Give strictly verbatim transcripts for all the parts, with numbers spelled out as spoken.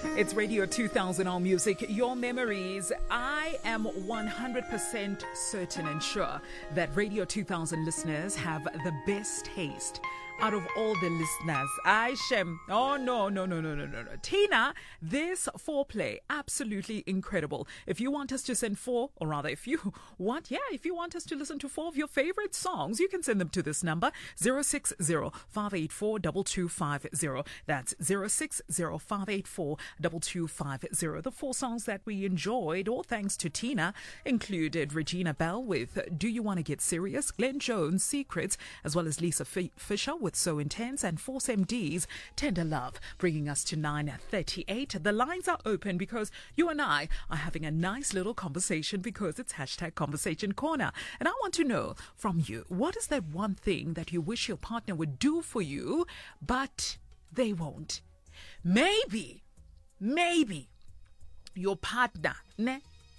It's Radio two thousand All Music, your memories. I am one hundred percent certain and sure that Radio two thousand listeners have the best taste out of all the listeners. I Shem. Oh, no, no, no, no, no, no, no. Tina, this foreplay, absolutely incredible. If you want us to send four, or rather, if you want, yeah, if you want us to listen to four of your favorite songs, you can send them to this number, zero six zero, five eight four, two two five zero. That's zero six zero, five eight four, two two five zero. The four songs that we enjoyed, all thanks to Tina, included Regina Bell with Do You Want to Get Serious, Glenn Jones, Secrets, as well as Lisa F- Fisher with So Intense, and Force M D's Tender Love, bringing us to nine thirty-eight. The lines are open because you and I are having a nice little conversation because it's hashtag Conversation Corner. And I want to know from you, what is that one thing that you wish your partner would do for you, but they won't? Maybe, maybe your partner ne,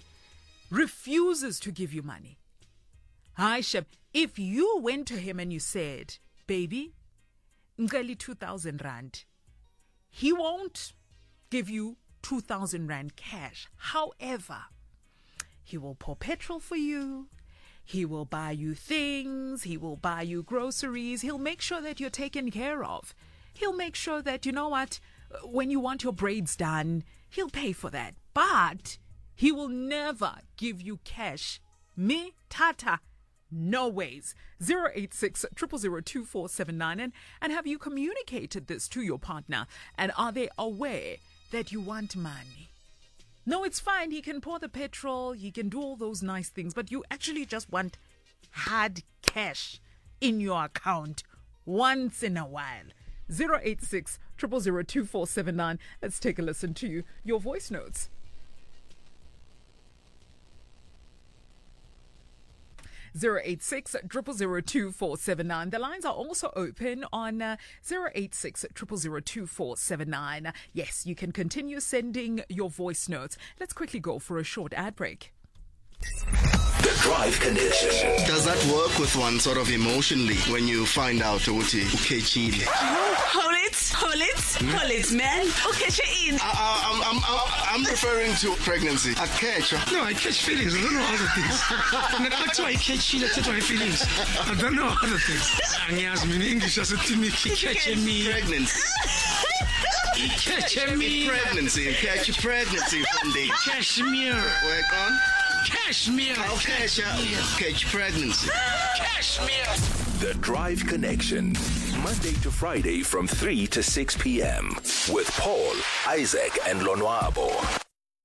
refuses to give you money. Hi, Shep. If you went to him and you said, baby, ngeli two thousand rand, he won't give you two thousand rand cash. However, he will pour petrol for you. He will buy you things. He will buy you groceries. He'll make sure that you're taken care of. He'll make sure that, you know what, when you want your braids done, he'll pay for that. But he will never give you cash. Me, Tata. No ways. zero eight six, zero zero zero, two four seven nine. And, and have you communicated this to your partner? And are they aware that you want money? No, it's fine. He can pour the petrol. He can do all those nice things. But you actually just want hard cash in your account once in a while. zero eight six, zero zero zero, two four seven nine. Let's take a listen to you, your voice notes. zero eight six, zero zero zero, two four seven nine. The lines are also open on uh, zero eight six, zero zero zero, two four seven nine. Yes, you can continue sending your voice notes. Let's quickly go for a short ad break. The Drive Connection. Does that work with one sort of emotionally when you find out ukuthi ukhetshile? Hold it, hold it, hold it, man. Okay, in. I, I, I'm, I'm, I'm, I'm referring to pregnancy. I catch. No, I catch feelings. I don't know other things. That's why I catch that's why feelings. I don't know other things. Angiyazi mina English asethi catch me. Pregnancy. Catch me. Pregnancy. Catch pregnancy from the Cashmere. Work on. Cashmere. I'll catch up. Catch pregnancy. Cashmere. The Drive Connection. Monday to Friday from three to six p.m. with Paul, Isaac, and Lonwabo.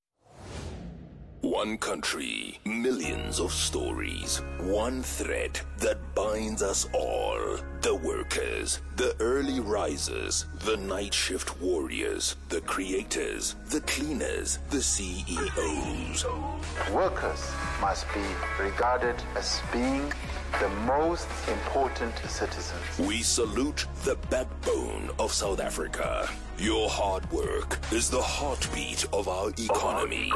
One country, millions of stories, one thread that binds us all. The workers, the early risers, the night shift warriors, the creators, the cleaners, the C E Os. Workers must be regarded as being the most important citizens. We salute the backbone of South Africa. Your hard work is the heartbeat of our economy.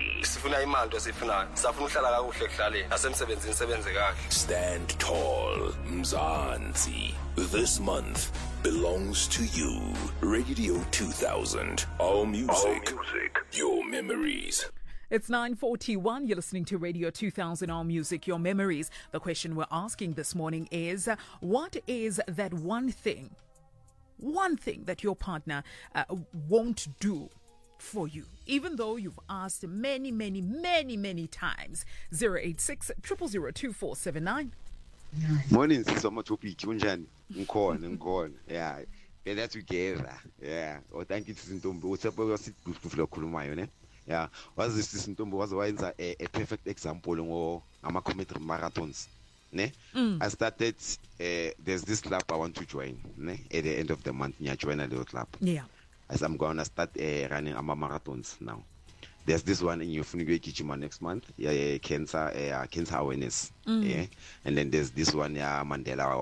Stand tall, Mzansi. This month belongs to you. Radio two thousand. Our music, Our music. Your memories. It's nine forty-one. You're listening to Radio two thousand, All Music, Your Memories. The question we're asking this morning is, uh, what is that one thing, one thing that your partner uh, won't do for you, even though you've asked many, many, many, many times? zero eight six, zero zero zero, two four seven nine. Morning, so much happy. Unjani? Ngikhona, ngikhona. Yeah. Yeah, that's together. Yeah. Oh, thank you, Sintombo. What's up? What's it? Khulumayo, ne? Yeah, was this Sintombo was a, a perfect example of ama committed marathons. Ne? Mm. I started. Uh, there's this club I want to join. Ne? At the end of the month, I join a little club. Yeah. As I'm gonna start uh, running ama marathons now. There's this one in Yofunigwe Kichuma next month. Yeah, yeah, cancer, uh, cancer awareness. Mm. Yeah, and then there's this one, yeah, Mandela